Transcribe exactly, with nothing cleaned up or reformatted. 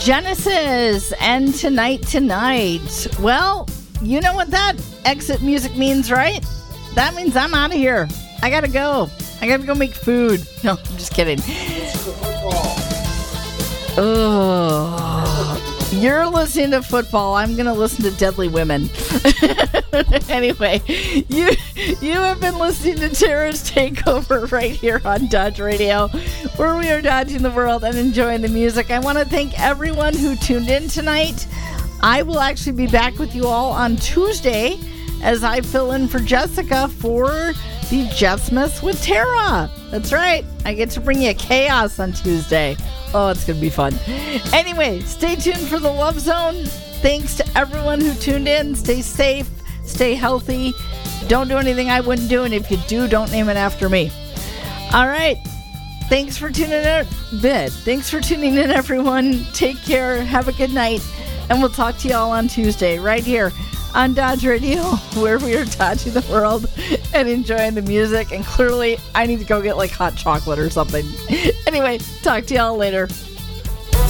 Genesis and Tonight Tonight. Well, you know what that exit music means, right? That means I'm out of here. I gotta go. I gotta go make food. No, I'm just kidding. Oh, you're listening to football. I'm gonna listen to Deadly Women. Anyway, you you have been listening to Tara's Takeover right here on Dodge Radio, where we are dodging the world and enjoying the music. I want to thank everyone who tuned in tonight. I will actually be back with you all on Tuesday as I fill in for Jessica for the Jessmas with Tara. That's right. I get to bring you chaos on Tuesday. Oh, it's going to be fun. Anyway, stay tuned for the Love Zone. Thanks to everyone who tuned in. Stay safe. Stay healthy. Don't do anything I wouldn't do. And if you do, don't name it after me. All right. Thanks for tuning in. Bid. Thanks for tuning in, everyone. Take care. Have a good night. And we'll talk to you all on Tuesday right here on Dodge Radio, where we are dodging the world and enjoying the music. And clearly, I need to go get like hot chocolate or something. Anyway, talk to y'all later.